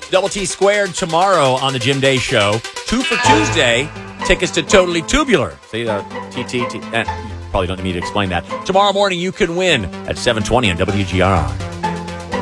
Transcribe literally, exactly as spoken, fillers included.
Double T Squared tomorrow on the Jim Day Show. Two for Tuesday. Tickets to Totally Tubular. See, uh, T T T. Eh, you probably don't need me to explain that. Tomorrow morning, you can win at seven twenty on W G R R.